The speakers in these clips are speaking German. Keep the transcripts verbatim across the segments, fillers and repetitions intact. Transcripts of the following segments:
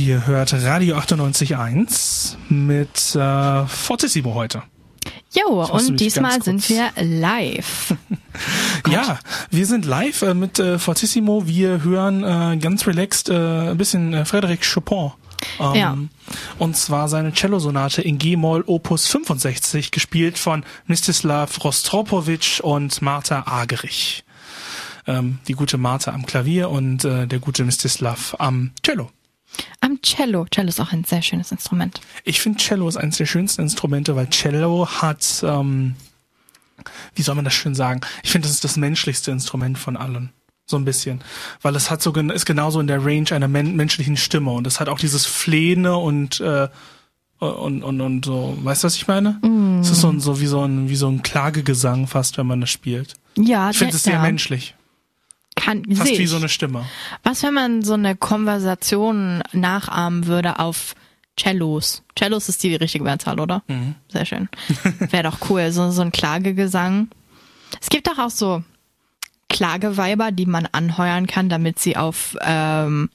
Ihr hört Radio achtundneunzig Komma eins mit äh, Fortissimo heute. Jo, und diesmal sind wir live. Ja, wir sind live äh, mit äh, Fortissimo. Wir hören äh, ganz relaxed äh, ein bisschen äh, Frédéric Chopin. Ähm, ja. Und zwar seine Cellosonate in G-Moll Opus fünfundsechzig, gespielt von Mstislav Rostropovich und Marta Argerich. Ähm, die gute Marta am Klavier und äh, der gute Mstislav am Cello. Am Cello. Cello ist auch ein sehr schönes Instrument. Ich finde, Cello ist eines der schönsten Instrumente, weil Cello hat, ähm, wie soll man das schön sagen? Ich finde, das ist das menschlichste Instrument von allen. So ein bisschen. Weil es hat so, ist genauso in der Range einer men- menschlichen Stimme und es hat auch dieses Flehende und, äh, und, und, und so. Weißt du, was ich meine? Mm. Es ist so, so, wie so ein, wie so ein Klagegesang fast, wenn man das spielt. Ja, ich finde es sehr ja. menschlich. Kann, Fast wie ich. so eine Stimme. Was, wenn man so eine Konversation nachahmen würde auf Cellos? Cellos ist die richtige Mehrzahl, oder? Mhm. Sehr schön. Wäre doch cool, so, so ein Klagegesang. Es gibt doch auch so Klageweiber, die man anheuern kann, damit sie auf ähm,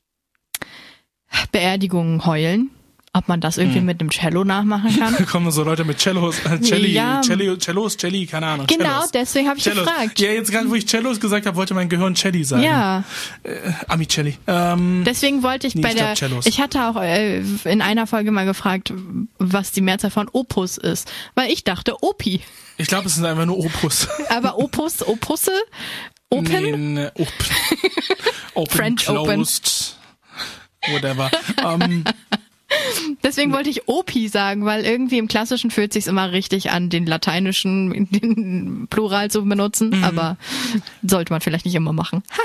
Beerdigungen heulen. Ob man das irgendwie mhm. mit einem Cello nachmachen kann? Da kommen so Leute mit Cellos, äh, Celli, ja. Celli, Cellos, Celli, keine Ahnung. Genau, Cellos. deswegen habe ich Cellos. gefragt. Ja, jetzt gerade, wo ich Cellos gesagt habe, wollte mein Gehirn Celli sagen. Ja. Äh, Amicelli. Ähm, deswegen wollte ich nee, bei ich der, glaub, ich hatte auch äh, in einer Folge mal gefragt, was die Mehrzahl von Opus ist, weil ich dachte Opi. Ich glaube, es sind einfach nur Opus. Aber Opus, Opusse, Open? Nee, ne, op- open, French closed, open. Whatever. Um, Deswegen wollte ich Opi sagen, weil irgendwie im Klassischen fühlt sich's immer richtig an, den lateinischen den Plural zu benutzen, mhm. aber sollte man vielleicht nicht immer machen. Ha.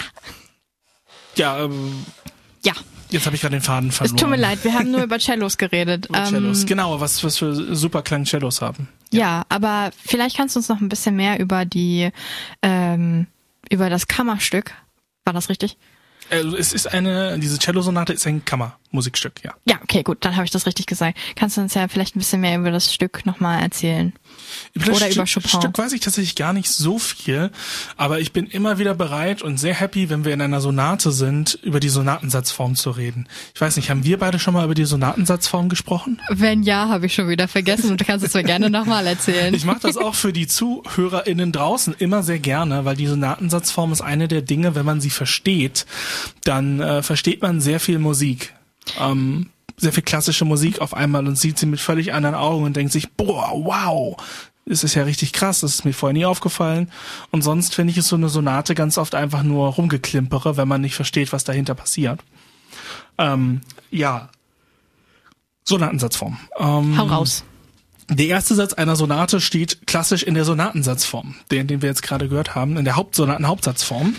Ja, ähm, ja. Jetzt habe ich gerade den Faden verloren. Es tut mir leid, wir haben nur über Cellos geredet. Über Cellos, ähm, genau, was, was für super Klang Cellos haben. Ja. ja, aber vielleicht kannst du uns noch ein bisschen mehr über die, ähm, über das Kammerstück, war das richtig? Also es ist eine, diese Cellosonate ist ein Kammermusikstück, ja. Ja, okay, gut, dann habe ich das richtig gesagt. Kannst du uns ja vielleicht ein bisschen mehr über das Stück nochmal erzählen? Über das Oder St- über Chopin. Stück weiß ich tatsächlich gar nicht so viel, aber ich bin immer wieder bereit und sehr happy, wenn wir in einer Sonate sind, über die Sonatensatzform zu reden. Ich weiß nicht, haben wir beide schon mal über die Sonatensatzform gesprochen? Wenn ja, habe ich schon wieder vergessen und du kannst es mir gerne nochmal erzählen. Ich mache das auch für die ZuhörerInnen draußen immer sehr gerne, weil die Sonatensatzform ist eine der Dinge, wenn man sie versteht, dann äh, versteht man sehr viel Musik. Ähm, sehr viel klassische Musik auf einmal und sieht sie mit völlig anderen Augen und denkt sich, boah, wow, das ist ja richtig krass, das ist mir vorher nie aufgefallen. Und sonst finde ich es so eine Sonate ganz oft einfach nur rumgeklimpere, wenn man nicht versteht, was dahinter passiert. Ähm, ja, Sonatensatzform. Ähm, Hau raus. Der erste Satz einer Sonate steht klassisch in der Sonatensatzform, den, den wir jetzt gerade gehört haben, in der Hauptsonatenhauptsatzform.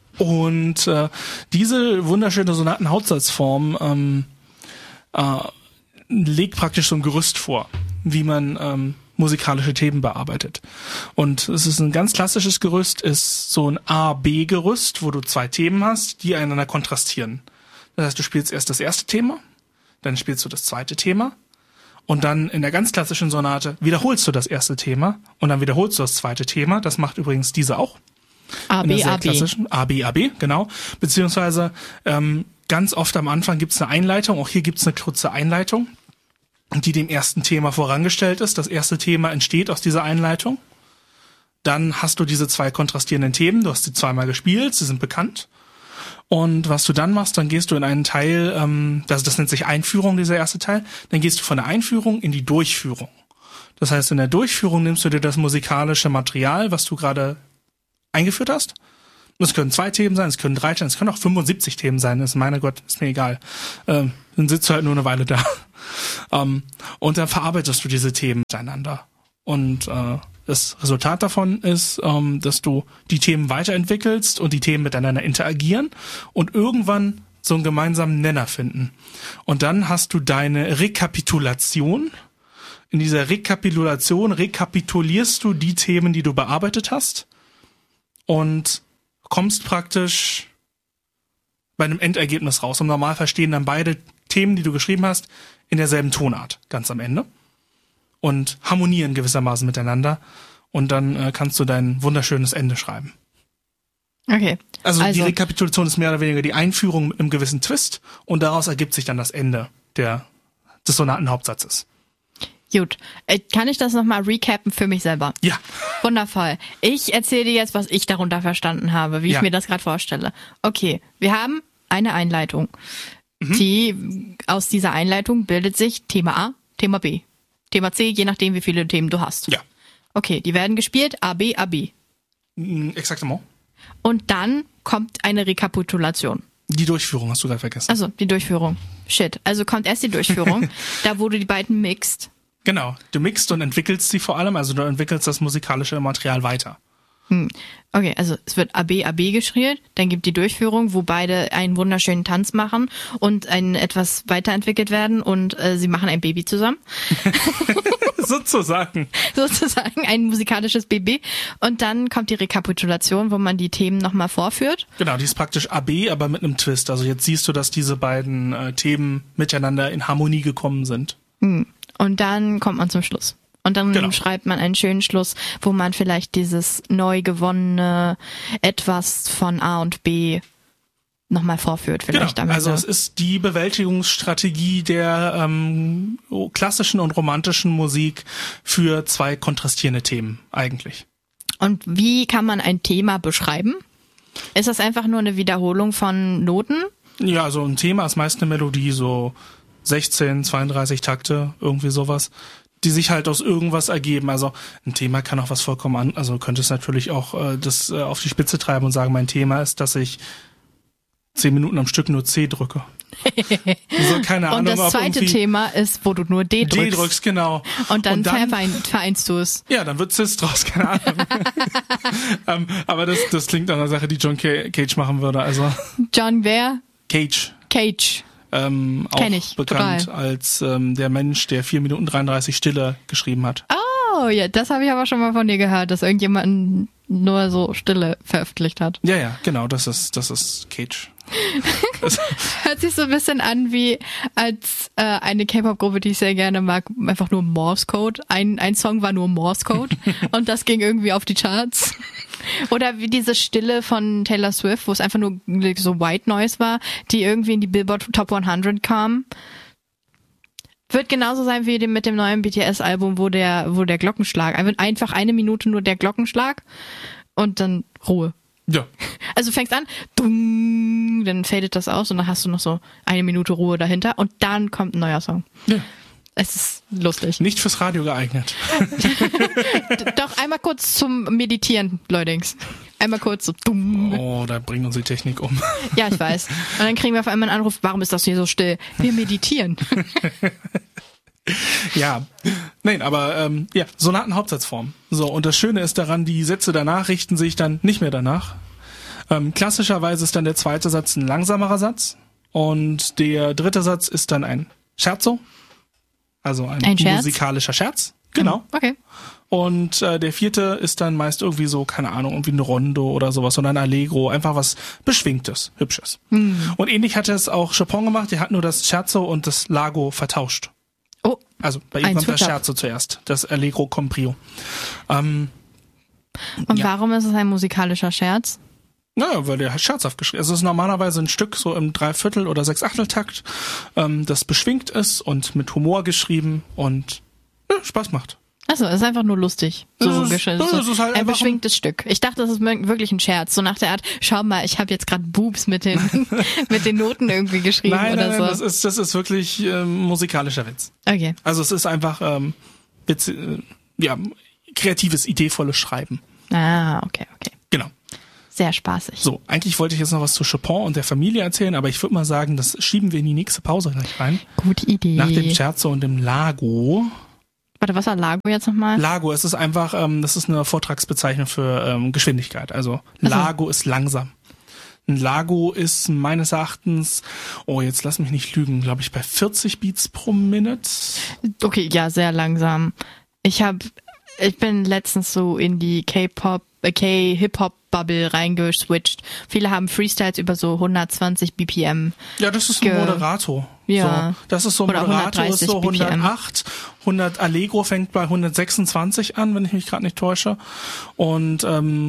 Und äh, diese wunderschöne Sonatenhauptsatzform ähm, äh, legt praktisch so ein Gerüst vor, wie man ähm, musikalische Themen bearbeitet. Und es ist ein ganz klassisches Gerüst, ist so ein A-B-Gerüst, wo du zwei Themen hast, die einander kontrastieren. Das heißt, du spielst erst das erste Thema, dann spielst du das zweite Thema und dann in der ganz klassischen Sonate wiederholst du das erste Thema und dann wiederholst du das zweite Thema. Das macht übrigens diese auch. A, B, A, B. A, B, A, B, genau. Beziehungsweise ähm, ganz oft am Anfang gibt's eine Einleitung. Auch hier gibt's eine kurze Einleitung, die dem ersten Thema vorangestellt ist. Das erste Thema entsteht aus dieser Einleitung. Dann hast du diese zwei kontrastierenden Themen. Du hast sie zweimal gespielt, sie sind bekannt. Und was du dann machst, dann gehst du in einen Teil, ähm, das, das nennt sich Einführung, dieser erste Teil. Dann gehst du von der Einführung in die Durchführung. Das heißt, in der Durchführung nimmst du dir das musikalische Material, was du gerade eingeführt hast. Es können zwei Themen sein, es können drei sein, es können auch fünfundsiebzig Themen sein. Das ist, meine Gott, ist mir egal. Ähm, dann sitzt du halt nur eine Weile da. ähm, und dann verarbeitest du diese Themen miteinander. Und äh, das Resultat davon ist, ähm, dass du die Themen weiterentwickelst und die Themen miteinander interagieren und irgendwann so einen gemeinsamen Nenner finden. Und dann hast du deine Rekapitulation. In dieser Rekapitulation rekapitulierst du die Themen, die du bearbeitet hast. Und kommst praktisch bei einem Endergebnis raus. Im Normalfall stehen dann beide Themen, die du geschrieben hast, in derselben Tonart, ganz am Ende. Und harmonieren gewissermaßen miteinander. Und dann äh, kannst du dein wunderschönes Ende schreiben. Okay. Also, Also die Rekapitulation ist mehr oder weniger die Einführung mit einem gewissen Twist und daraus ergibt sich dann das Ende der, des Sonatenhauptsatzes. Gut. Äh, Kann ich das nochmal recappen für mich selber? Ja. Wundervoll. Ich erzähle dir jetzt, was ich darunter verstanden habe, wie Ja. ich mir das gerade vorstelle. Okay, wir haben eine Einleitung. Mhm. Die aus dieser Einleitung bildet sich Thema A, Thema B, Thema C, je nachdem, wie viele Themen du hast. Ja. Okay, die werden gespielt, A, B, A, B. Mm, Exaktement. Und dann kommt eine Rekapitulation. Die Durchführung hast du gerade vergessen. Also, die Durchführung. Shit. Also kommt erst die Durchführung, da wo du die beiden mixt. Genau. Du mixt und entwickelst sie vor allem, also du entwickelst das musikalische Material weiter. Hm. Okay, also es wird A B A B geschrieben, dann gibt die Durchführung, wo beide einen wunderschönen Tanz machen und ein etwas weiterentwickelt werden und äh, sie machen ein Baby zusammen. Sozusagen. Sozusagen ein musikalisches Baby. Und dann kommt die Rekapitulation, wo man die Themen nochmal vorführt. Genau, die ist praktisch A B, aber mit einem Twist. Also jetzt siehst du, dass diese beiden äh, Themen miteinander in Harmonie gekommen sind. Hm. Und dann kommt man zum Schluss. Und dann Genau. schreibt man einen schönen Schluss, wo man vielleicht dieses neu gewonnene Etwas von A und B nochmal vorführt. Vielleicht Genau. am Also Ende. es ist die Bewältigungsstrategie der ähm, klassischen und romantischen Musik für zwei kontrastierende Themen eigentlich. Und wie kann man ein Thema beschreiben? Ist das einfach nur eine Wiederholung von Noten? Ja, also ein Thema ist meist eine Melodie, so sechzehn, zweiunddreißig Takte, irgendwie sowas, die sich halt aus irgendwas ergeben. Also ein Thema kann auch was vollkommen an, also könnte es natürlich auch äh, das äh, auf die Spitze treiben und sagen, mein Thema ist, dass ich zehn Minuten am Stück nur C drücke. So, keine Ahnung, Und das ob zweite irgendwie Thema ist, wo du nur D drückst. D drückst, genau. Und dann, Und dann- verein, vereinst du es. Ja, dann wird Cis draus, keine Ahnung. ähm, aber das, das klingt nach einer Sache, die John Ca- Cage machen würde. Also John Ware, Cage, Cage. ähm, auch Kenn ich, bekannt total. als ähm, der Mensch, der vier Minuten dreiunddreißig Stille geschrieben hat. Oh, ja, das habe ich aber schon mal von dir gehört, dass irgendjemand nur so Stille veröffentlicht hat. Ja, ja, genau, das ist, das ist Cage. Das, Hört sich so ein bisschen an wie als äh, eine K-Pop-Gruppe, die ich sehr gerne mag, einfach nur Morse Code. Ein, ein Song war nur Morse Code und das ging irgendwie auf die Charts. Oder wie diese Stille von Taylor Swift, wo es einfach nur so White Noise war, die irgendwie in die Billboard Top hundert kam. Wird genauso sein wie dem, mit dem neuen B T S-Album, wo der, wo der Glockenschlag, einfach eine Minute nur der Glockenschlag und dann Ruhe. ja, Also du fängst an, dung, dann fadet das aus und dann hast du noch so eine Minute Ruhe dahinter und dann kommt ein neuer Song. ja, Es ist lustig. nicht fürs Radio geeignet. D- Doch einmal kurz zum Meditieren, Leutings. Einmal kurz so dumm. Oh, da bringt uns die Technik um. Ja, ich weiß. Und dann kriegen wir auf einmal einen Anruf, warum ist das hier so still? Wir meditieren. Ja, nein, aber ähm, ja, Sonatenhauptsatzform. So, und das Schöne ist daran, die Sätze danach richten sich dann nicht mehr danach. Ähm, klassischerweise ist dann der zweite Satz ein langsamerer Satz und der dritte Satz ist dann ein Scherzo, also ein, Ein Scherz? musikalischer Scherz. Genau. Okay. Und äh, der vierte ist dann meist irgendwie so, keine Ahnung, irgendwie ein Rondo oder sowas oder ein Allegro, einfach was Beschwingtes, Hübsches. Hm. Und ähnlich hat es auch Chopin gemacht, der hat nur das Scherzo und das Lago vertauscht. Oh, Also bei ihm Ein kommt das Switch-up. Scherzo zuerst, das Allegro con Brio. Ähm, und Ja. warum ist es ein musikalischer Scherz? naja, weil der hat scherzhaft geschrieben. Also es ist normalerweise ein Stück so im Dreiviertel- oder Sechsachteltakt, ähm, das beschwingt ist und mit Humor geschrieben und ja, Spaß macht. Achso, es ist einfach nur lustig. So, Es ist- gesch- ja, so es ist halt ein einfach beschwingtes Stück. Ich dachte, das ist mir- wirklich ein Scherz. So nach der Art, schau mal, ich habe jetzt gerade Boobs mit den, mit den Noten irgendwie geschrieben Nein, oder nein, so. nein, das ist, das ist wirklich ähm, musikalischer Witz. Okay. Also es ist einfach ähm, Witz, äh, ja, kreatives, ideenvolles Schreiben. Ah, okay, okay. Genau. Sehr spaßig. So, eigentlich wollte ich jetzt noch was zu Chopin und der Familie erzählen, aber ich würde mal sagen, das schieben wir in die nächste Pause gleich rein. Gute Idee. Nach dem Scherzo und dem Lago. Warte, was war Lago jetzt nochmal? Lago, es ist einfach, ähm, das ist eine Vortragsbezeichnung für ähm, Geschwindigkeit. Also Lago ist langsam. Ein Lago ist meines Erachtens, oh, jetzt lass mich nicht lügen, glaube ich, bei vierzig Beats pro Minute. Okay, ja, sehr langsam. Ich habe, ich bin letztens so in die K-Pop, äh, K-Hip-Hop-Bubble reingeswitcht. Viele haben Freestyles über so hundertzwanzig B P M. Ja, das ist ein Ge- Moderato. Ja. So, das ist so ein Oder Moderato, ist so hundertdreißig B P M. hundertacht. hundert Allegro fängt bei hundertsechsundzwanzig an, wenn ich mich gerade nicht täusche. Und ähm,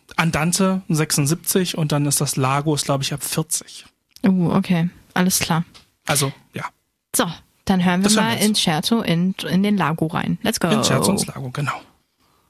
Andante sechsundsiebzig und dann ist das Lago, ist glaube ich ab vierzig. Uh, okay, alles klar. Also, ja. So, dann hören wir Das hören mal wir jetzt. ins Scherzo in, in den Lago rein. Let's go. In Scherzo ins Lago, genau.